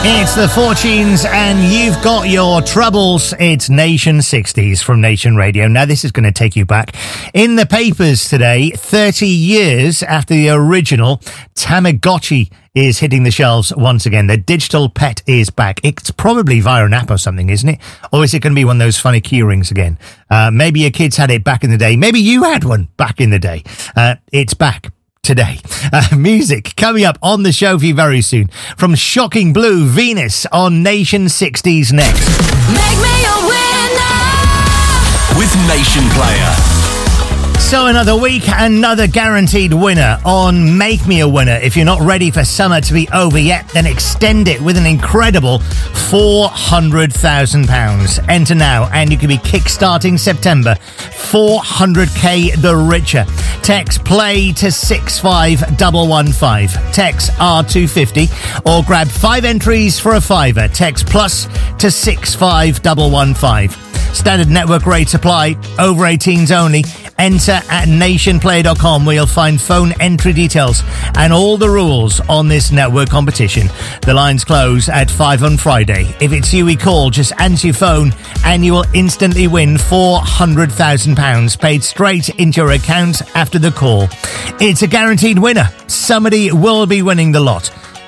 It's the Fortunes and you've got your troubles. It's Nation 60s from Nation Radio. Now this is going to take you back. In the papers today, 30 years after the original, Tamagotchi is hitting the shelves once again. The digital pet is back. It's probably via an app or something, isn't it? Or is it going to be one of those funny key rings again? Maybe your kids had it back in the day. Maybe you had one back in the day. It's back today. Music coming up on the show for you very soon. From Shocking Blue, Venus on Nation 60s next. Make me a winner with Nation Player. So another week, another guaranteed winner on Make Me a Winner. If you're not ready for summer to be over yet, then extend it with an incredible £400,000. Enter now and you can be kickstarting September. 400k the richer. Text play to 65115. Text R250 or grab 5 entries for a fiver. Text plus to 65115. Standard network rates apply. Over 18s only. Enter at nationplay.com where you'll find phone entry details and all the rules on this network competition. The lines close at 5 on Friday. If it's you we call, just answer your phone and you will instantly win £400,000 paid straight into your account after the call. It's a guaranteed winner. Somebody will be winning the lot.